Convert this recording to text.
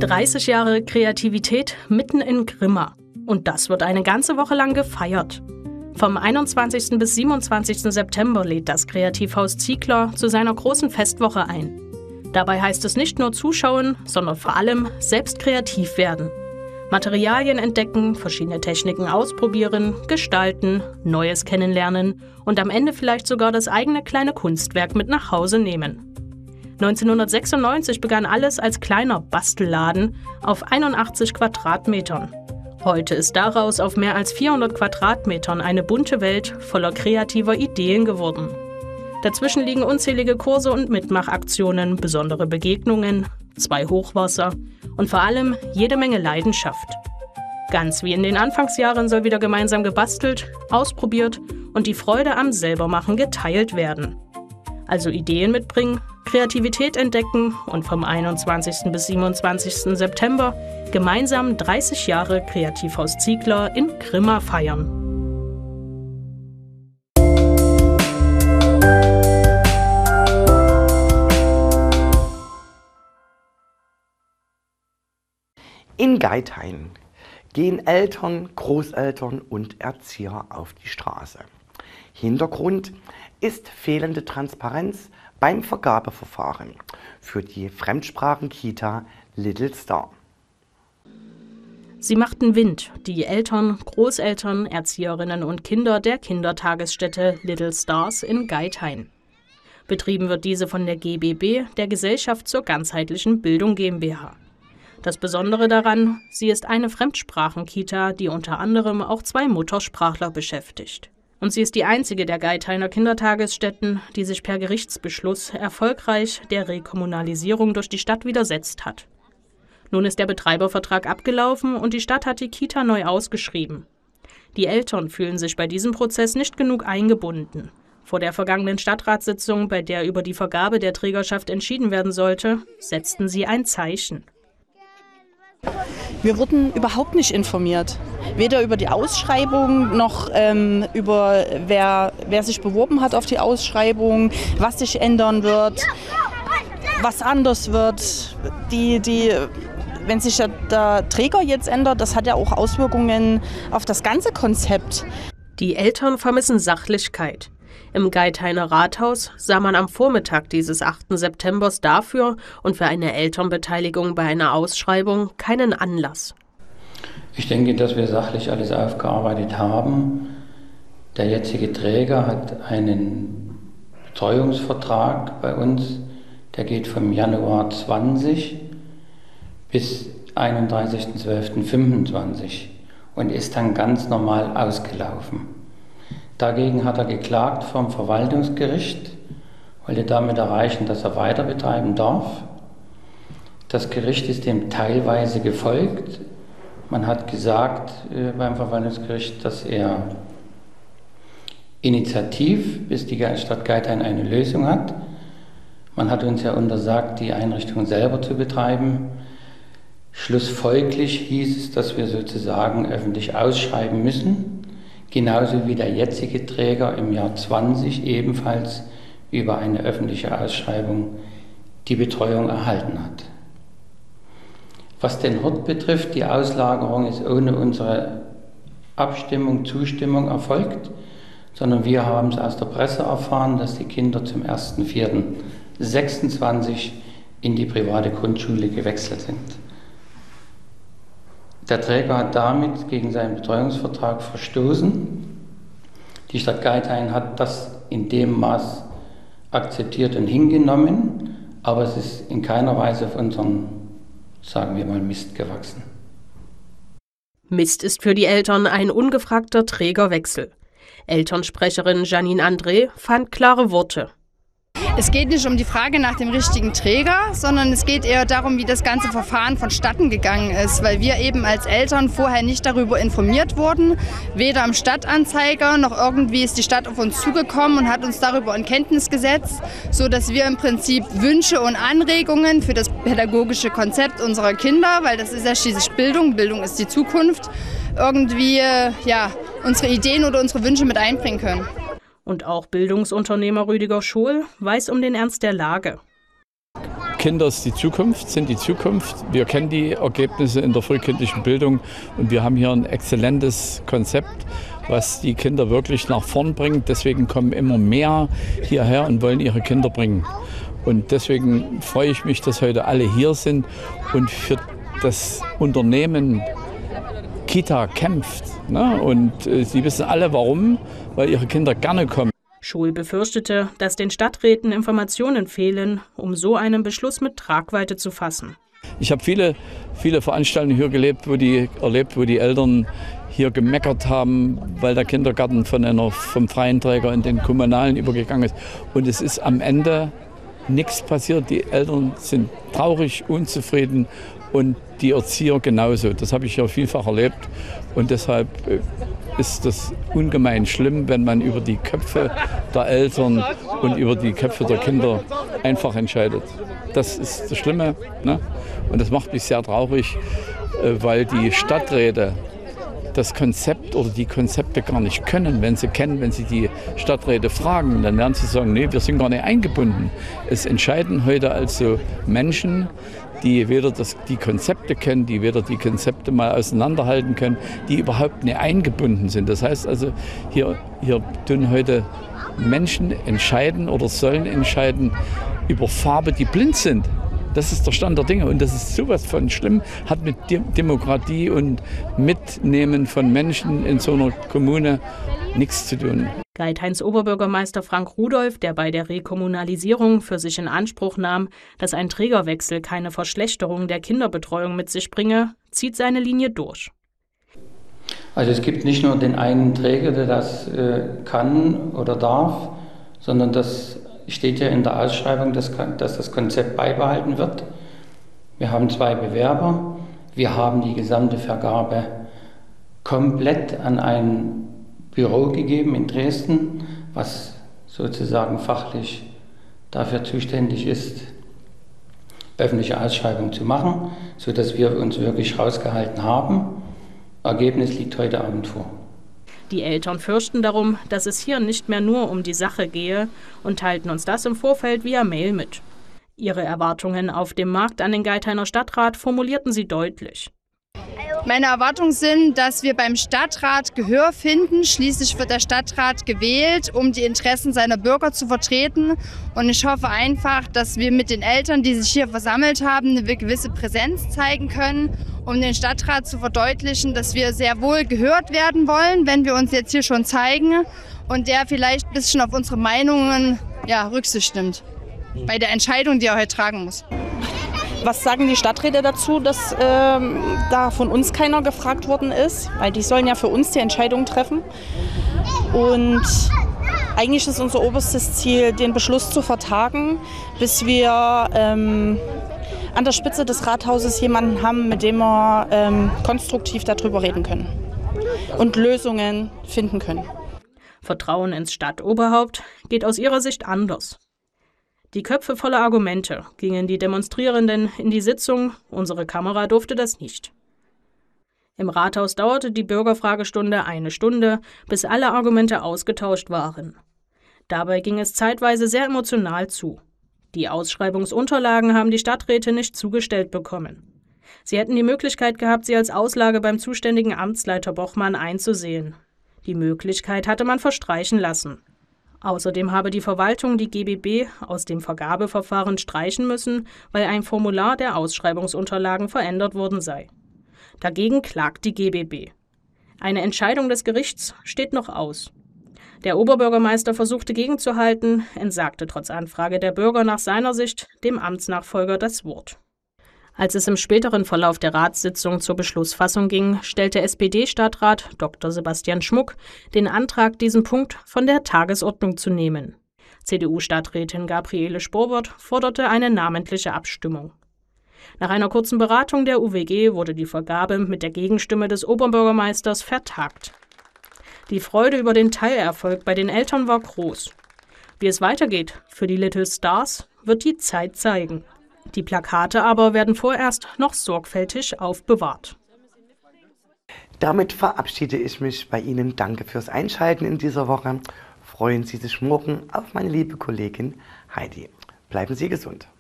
30 Jahre Kreativität mitten in Grimma. Und das wird eine ganze Woche lang gefeiert. Vom 21. bis 27. September lädt das Kreativhaus Ziegler zu seiner großen Festwoche ein. Dabei heißt es nicht nur zuschauen, sondern vor allem selbst kreativ werden. Materialien entdecken, verschiedene Techniken ausprobieren, gestalten, Neues kennenlernen und am Ende vielleicht sogar das eigene kleine Kunstwerk mit nach Hause nehmen. 1996 begann alles als kleiner Bastelladen auf 81 Quadratmetern. Heute ist daraus auf mehr als 400 Quadratmetern eine bunte Welt voller kreativer Ideen geworden. Dazwischen liegen unzählige Kurse und Mitmachaktionen, besondere Begegnungen, 2 Hochwasser und vor allem jede Menge Leidenschaft. Ganz wie in den Anfangsjahren soll wieder gemeinsam gebastelt, ausprobiert und die Freude am Selbermachen geteilt werden. Also Ideen mitbringen, Kreativität entdecken und vom 21. bis 27. September gemeinsam 30 Jahre Kreativhaus Ziegler in Grimma feiern. In Geithain gehen Eltern, Großeltern und Erzieher auf die Straße. Hintergrund ist fehlende Transparenz beim Vergabeverfahren für die Fremdsprachenkita Little Star. Sie machten Wind, die Eltern, Großeltern, Erzieherinnen und Kinder der Kindertagesstätte Little Stars in Geithain. Betrieben wird diese von der GBB, der Gesellschaft zur ganzheitlichen Bildung GmbH. Das Besondere daran, sie ist eine Fremdsprachenkita, die unter anderem auch 2 Muttersprachler beschäftigt. Und sie ist die einzige der Geithainer Kindertagesstätten, die sich per Gerichtsbeschluss erfolgreich der Rekommunalisierung durch die Stadt widersetzt hat. Nun ist der Betreibervertrag abgelaufen und die Stadt hat die Kita neu ausgeschrieben. Die Eltern fühlen sich bei diesem Prozess nicht genug eingebunden. Vor der vergangenen Stadtratssitzung, bei der über die Vergabe der Trägerschaft entschieden werden sollte, setzten sie ein Zeichen. Wir wurden überhaupt nicht informiert. Weder über die Ausschreibung noch über wer sich beworben hat auf die Ausschreibung, was sich ändern wird, was anders wird. Wenn sich der Träger jetzt ändert, das hat ja auch Auswirkungen auf das ganze Konzept. Die Eltern vermissen Sachlichkeit. Im Geithainer Rathaus sah man am Vormittag dieses 8. Septembers dafür und für eine Elternbeteiligung bei einer Ausschreibung keinen Anlass. Ich denke, dass wir sachlich alles aufgearbeitet haben. Der jetzige Träger hat einen Betreuungsvertrag bei uns, der geht vom Januar 20 bis 31.12.25 und ist dann ganz normal ausgelaufen. Dagegen hat er geklagt vom Verwaltungsgericht, wollte damit erreichen, dass er weiter betreiben darf. Das Gericht ist dem teilweise gefolgt. Man hat gesagt beim Verwaltungsgericht, dass er initiativ, bis die Stadt Geithain eine Lösung hat. Man hat uns ja untersagt, die Einrichtung selber zu betreiben. Schlussfolglich hieß es, dass wir sozusagen öffentlich ausschreiben müssen. Genauso wie der jetzige Träger im Jahr 20 ebenfalls über eine öffentliche Ausschreibung die Betreuung erhalten hat. Was den Hort betrifft, die Auslagerung ist ohne unsere Zustimmung erfolgt, sondern wir haben es aus der Presse erfahren, dass die Kinder zum 1.4.26 in die private Grundschule gewechselt sind. Der Träger hat damit gegen seinen Betreuungsvertrag verstoßen. Die Stadt Geithain hat das in dem Maß akzeptiert und hingenommen, aber es ist in keiner Weise auf unseren, sagen wir mal, Mist gewachsen. Mist ist für die Eltern ein ungefragter Trägerwechsel. Elternsprecherin Janine André fand klare Worte. Es geht nicht um die Frage nach dem richtigen Träger, sondern es geht eher darum, wie das ganze Verfahren vonstatten gegangen ist, weil wir eben als Eltern vorher nicht darüber informiert wurden, weder am Stadtanzeiger noch irgendwie ist die Stadt auf uns zugekommen und hat uns darüber in Kenntnis gesetzt, sodass wir im Prinzip Wünsche und Anregungen für das pädagogische Konzept unserer Kinder, weil das ist ja schließlich Bildung ist die Zukunft, irgendwie unsere Ideen oder unsere Wünsche mit einbringen können. Und auch Bildungsunternehmer Rüdiger Schohl weiß um den Ernst der Lage. Kinder sind die Zukunft. Wir kennen die Ergebnisse in der frühkindlichen Bildung und wir haben hier ein exzellentes Konzept, was die Kinder wirklich nach vorn bringt. Deswegen kommen immer mehr hierher und wollen ihre Kinder bringen. Und deswegen freue ich mich, dass heute alle hier sind und für das Unternehmen Kita kämpft. Ne? Und Sie wissen alle warum, weil ihre Kinder gerne kommen. Schul befürchtete, dass den Stadträten Informationen fehlen, um so einen Beschluss mit Tragweite zu fassen. Ich habe viele Veranstaltungen hier erlebt, wo die Eltern hier gemeckert haben, weil der Kindergarten vom freien Träger in den kommunalen übergegangen ist. Und es ist am Ende nichts passiert. Die Eltern sind traurig, unzufrieden und die Erzieher genauso. Das habe ich hier vielfach erlebt. Und deshalb ist das ungemein schlimm, wenn man über die Köpfe der Eltern und über die Köpfe der Kinder einfach entscheidet. Das ist das Schlimme, ne? Und das macht mich sehr traurig, weil die Stadträte das Konzept oder die Konzepte gar nicht können. Wenn sie die Stadträte fragen, dann werden sie sagen, nee, wir sind gar nicht eingebunden. Es entscheiden heute also Menschen, die weder die Konzepte kennen, die weder die Konzepte mal auseinanderhalten können, die überhaupt nicht eingebunden sind. Das heißt also, hier tun heute Menschen entscheiden oder sollen entscheiden über Farbe, die blind sind. Das ist der Stand der Dinge und das ist sowas von schlimm, hat mit Demokratie und Mitnehmen von Menschen in so einer Kommune nichts zu tun. Geithains Oberbürgermeister Frank Rudolph, der bei der Rekommunalisierung für sich in Anspruch nahm, dass ein Trägerwechsel keine Verschlechterung der Kinderbetreuung mit sich bringe, zieht seine Linie durch. Also es gibt nicht nur den einen Träger, der das kann oder darf, sondern das steht ja in der Ausschreibung, dass das Konzept beibehalten wird. Wir haben 2 Bewerber. Wir haben die gesamte Vergabe komplett an ein Büro gegeben in Dresden, was sozusagen fachlich dafür zuständig ist, öffentliche Ausschreibungen zu machen, sodass wir uns wirklich rausgehalten haben. Ergebnis liegt heute Abend vor. Die Eltern fürchten darum, dass es hier nicht mehr nur um die Sache gehe und teilten uns das im Vorfeld via Mail mit. Ihre Erwartungen auf dem Markt an den Geithainer Stadtrat formulierten sie deutlich. Meine Erwartungen sind, dass wir beim Stadtrat Gehör finden. Schließlich wird der Stadtrat gewählt, um die Interessen seiner Bürger zu vertreten. Und ich hoffe einfach, dass wir mit den Eltern, die sich hier versammelt haben, eine gewisse Präsenz zeigen können, um den Stadtrat zu verdeutlichen, dass wir sehr wohl gehört werden wollen, wenn wir uns jetzt hier schon zeigen und der vielleicht ein bisschen auf unsere Meinungen Rücksicht nimmt bei der Entscheidung, die er heute tragen muss. Was sagen die Stadträte dazu, dass da von uns keiner gefragt worden ist? Weil die sollen ja für uns die Entscheidung treffen. Und eigentlich ist unser oberstes Ziel, den Beschluss zu vertagen, bis wir an der Spitze des Rathauses jemanden haben, mit dem wir konstruktiv darüber reden können und Lösungen finden können. Vertrauen ins Stadtoberhaupt geht aus ihrer Sicht anders. Die Köpfe voller Argumente gingen die Demonstrierenden in die Sitzung, unsere Kamera durfte das nicht. Im Rathaus dauerte die Bürgerfragestunde 1 Stunde, bis alle Argumente ausgetauscht waren. Dabei ging es zeitweise sehr emotional zu. Die Ausschreibungsunterlagen haben die Stadträte nicht zugestellt bekommen. Sie hätten die Möglichkeit gehabt, sie als Auslage beim zuständigen Amtsleiter Bochmann einzusehen. Die Möglichkeit hatte man verstreichen lassen. Außerdem habe die Verwaltung die GBB aus dem Vergabeverfahren streichen müssen, weil ein Formular der Ausschreibungsunterlagen verändert worden sei. Dagegen klagt die GBB. Eine Entscheidung des Gerichts steht noch aus. Der Oberbürgermeister versuchte gegenzuhalten, entsagte trotz Anfrage der Bürger nach seiner Sicht dem Amtsnachfolger das Wort. Als es im späteren Verlauf der Ratssitzung zur Beschlussfassung ging, stellte SPD-Stadtrat Dr. Sebastian Schmuck den Antrag, diesen Punkt von der Tagesordnung zu nehmen. CDU-Stadträtin Gabriele Sporbert forderte eine namentliche Abstimmung. Nach einer kurzen Beratung der UWG wurde die Vergabe mit der Gegenstimme des Oberbürgermeisters vertagt. Die Freude über den Teilerfolg bei den Eltern war groß. Wie es weitergeht für die Little Stars, wird die Zeit zeigen. Die Plakate aber werden vorerst noch sorgfältig aufbewahrt. Damit verabschiede ich mich bei Ihnen. Danke fürs Einschalten in dieser Woche. Freuen Sie sich morgen auf meine liebe Kollegin Heidi. Bleiben Sie gesund.